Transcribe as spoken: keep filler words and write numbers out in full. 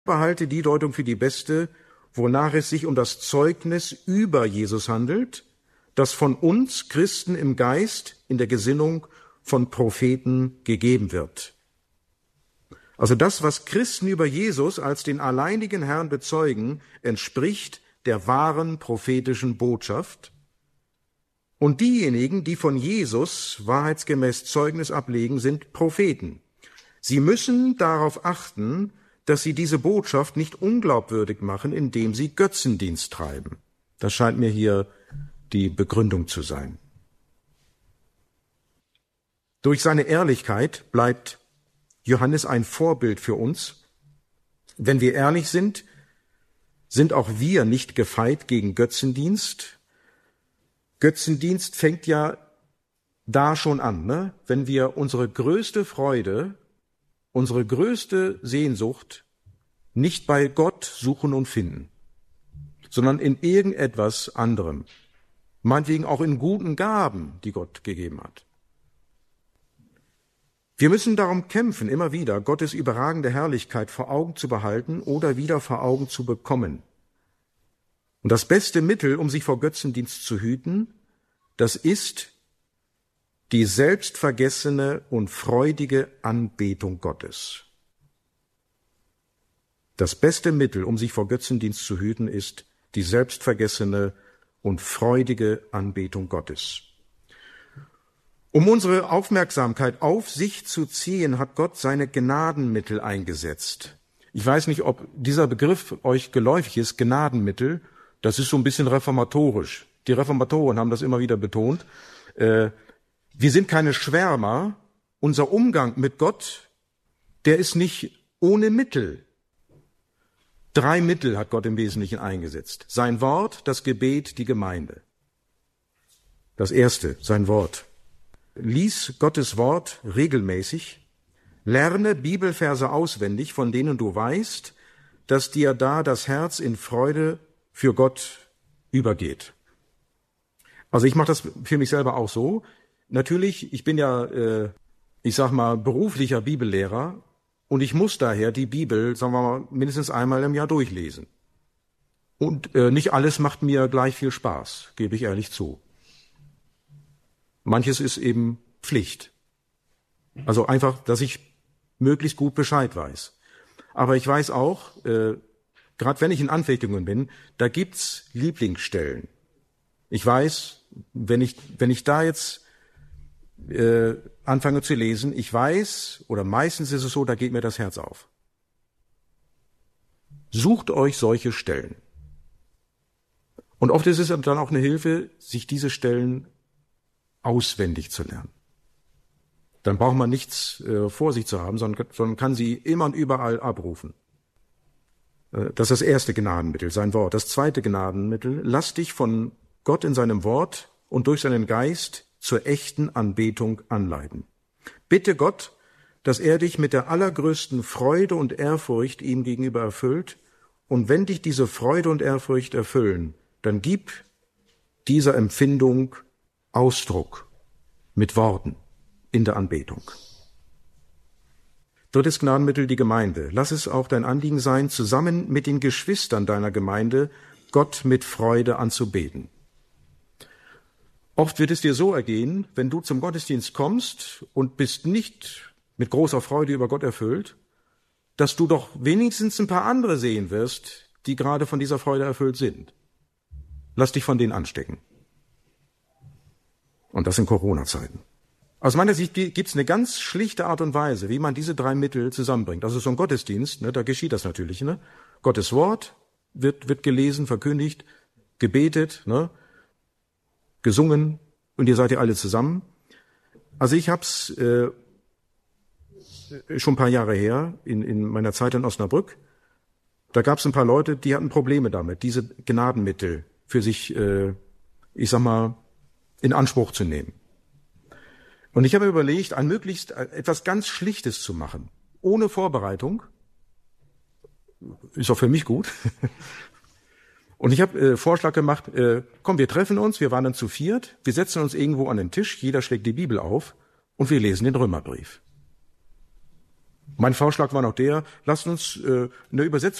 behalte die Deutung für die beste, wonach es sich um das Zeugnis über Jesus handelt, das von uns Christen im Geist, in der Gesinnung von Propheten gegeben wird. Also das, was Christen über Jesus als den alleinigen Herrn bezeugen, entspricht der wahren prophetischen Botschaft. Und diejenigen, die von Jesus wahrheitsgemäß Zeugnis ablegen, sind Propheten. Sie müssen darauf achten, dass sie diese Botschaft nicht unglaubwürdig machen, indem sie Götzendienst treiben. Das scheint mir hier die Begründung zu sein. Durch seine Ehrlichkeit bleibt Johannes ein Vorbild für uns. Wenn wir ehrlich sind, sind auch wir nicht gefeit gegen Götzendienst. Götzendienst fängt ja da schon an, ne? Wenn wir unsere größte Freude, unsere größte Sehnsucht nicht bei Gott suchen und finden, sondern in irgendetwas anderem. Meinetwegen auch in guten Gaben, die Gott gegeben hat. Wir müssen darum kämpfen, immer wieder Gottes überragende Herrlichkeit vor Augen zu behalten oder wieder vor Augen zu bekommen. Und das beste Mittel, um sich vor Götzendienst zu hüten, das ist die selbstvergessene und freudige Anbetung Gottes. Das beste Mittel, um sich vor Götzendienst zu hüten, ist die selbstvergessene und freudige Anbetung Gottes. Um unsere Aufmerksamkeit auf sich zu ziehen, hat Gott seine Gnadenmittel eingesetzt. Ich weiß nicht, ob dieser Begriff euch geläufig ist, Gnadenmittel. Das ist so ein bisschen reformatorisch. Die Reformatoren haben das immer wieder betont. Wir sind keine Schwärmer. Unser Umgang mit Gott, der ist nicht ohne Mittel. Drei Mittel hat Gott im Wesentlichen eingesetzt. Sein Wort, das Gebet, die Gemeinde. Das erste, sein Wort. Lies Gottes Wort regelmäßig, lerne Bibelverse auswendig, von denen du weißt, dass dir da das Herz in Freude für Gott übergeht. Also ich mache das für mich selber auch so. Natürlich, ich bin ja, äh, ich sag mal, beruflicher Bibellehrer und ich muss daher die Bibel, sagen wir mal, mindestens einmal im Jahr durchlesen. Und äh, nicht alles macht mir gleich viel Spaß, gebe ich ehrlich zu. Manches ist eben Pflicht. Also einfach, dass ich möglichst gut Bescheid weiß. Aber ich weiß auch, äh, gerade wenn ich in Anfechtungen bin, da gibt's Lieblingsstellen. Ich weiß, wenn ich wenn ich da jetzt äh, anfange zu lesen, ich weiß, oder meistens ist es so, da geht mir das Herz auf. Sucht euch solche Stellen. Und oft ist es dann auch eine Hilfe, sich diese Stellen auswendig zu lernen. Dann braucht man nichts äh, vor sich zu haben, sondern, sondern kann sie immer und überall abrufen. Äh, das ist das erste Gnadenmittel, sein Wort. Das zweite Gnadenmittel, lass dich von Gott in seinem Wort und durch seinen Geist zur echten Anbetung anleiten. Bitte Gott, dass er dich mit der allergrößten Freude und Ehrfurcht ihm gegenüber erfüllt. Und wenn dich diese Freude und Ehrfurcht erfüllen, dann gib dieser Empfindung Ausdruck mit Worten in der Anbetung. Drittes Gnadenmittel, die Gemeinde. Lass es auch dein Anliegen sein, zusammen mit den Geschwistern deiner Gemeinde Gott mit Freude anzubeten. Oft wird es dir so ergehen, wenn du zum Gottesdienst kommst und bist nicht mit großer Freude über Gott erfüllt, dass du doch wenigstens ein paar andere sehen wirst, die gerade von dieser Freude erfüllt sind. Lass dich von denen anstecken. Und das in Corona-Zeiten. Aus meiner Sicht gibt es eine ganz schlichte Art und Weise, wie man diese drei Mittel zusammenbringt. Also so ein Gottesdienst, ne, da geschieht das natürlich. Ne? Gottes Wort wird, wird gelesen, verkündigt, gebetet, ne, gesungen und ihr seid ja alle zusammen. Also ich hab's äh, schon ein paar Jahre her, in, in meiner Zeit in Osnabrück, da gab es ein paar Leute, die hatten Probleme damit, diese Gnadenmittel für sich, äh, ich sag mal, in Anspruch zu nehmen. Und ich habe überlegt, ein möglichst etwas ganz Schlichtes zu machen, ohne Vorbereitung. Ist auch für mich gut. Und ich habe äh, Vorschlag gemacht, äh, komm, wir treffen uns, wir waren dann zu viert, wir setzen uns irgendwo an den Tisch, jeder schlägt die Bibel auf und wir lesen den Römerbrief. Mein Vorschlag war noch der, lasst uns äh, eine Übersetzung